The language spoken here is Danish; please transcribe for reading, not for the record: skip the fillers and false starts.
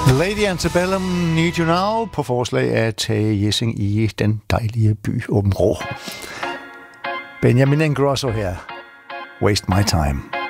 Lady Antebellum, Need You Now, på forslag af Tage Jessing i den dejlige by Aabenraa. Benjamin Ingrosso her. Waste My Time.